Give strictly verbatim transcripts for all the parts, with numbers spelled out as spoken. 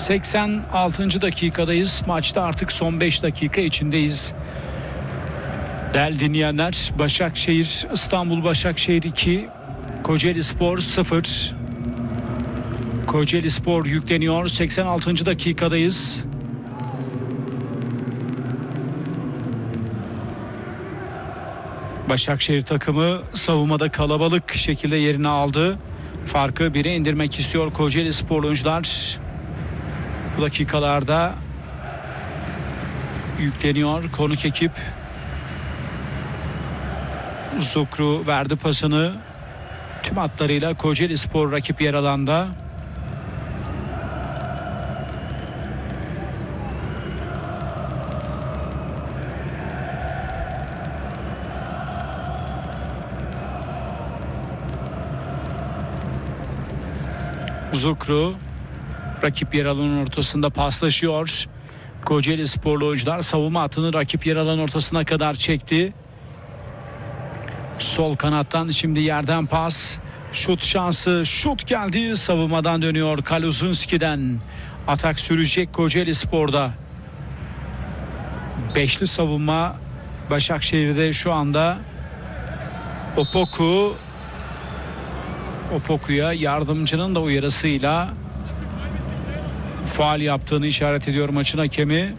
seksen altıncı dakikadayız. Maçta artık son beş dakika içindeyiz. Değerli dinleyenler, Başakşehir, İstanbul Başakşehir iki, Kocaelispor sıfır. Kocaelispor yükleniyor. seksen altıncı dakikadayız. Başakşehir takımı savunmada kalabalık şekilde yerini aldı. Farkı bire indirmek istiyor Kocaelispor oyuncular. Bu dakikalarda yükleniyor konuk ekip. Zukru verdi pasını. Tüm hatlarıyla Kocaelispor rakip yer alanda. Zukru rakip yer alanın ortasında paslaşıyor. Kocaelisporlu oyuncular savunma hattını rakip yer alanın ortasına kadar çekti. Sol kanattan şimdi yerden pas. Şut şansı. Şut geldi. Savunmadan dönüyor Kaluzunski'den. Atak sürecek Kocaelispor'da. Beşli savunma Başakşehir'de şu anda. Opoku. Opoku'ya yardımcının da uyarısıyla faul yaptığını işaret ediyor maçın hakemi.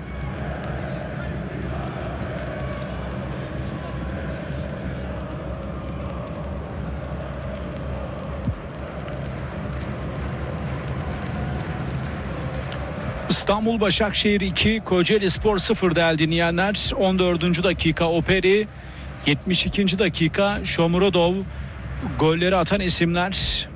İstanbul Başakşehir iki, Kocaelispor sıfır değerli dinleyenler. on dördüncü dakika Operi, yetmiş ikinci dakika Shomurodov. Golleri atan isimler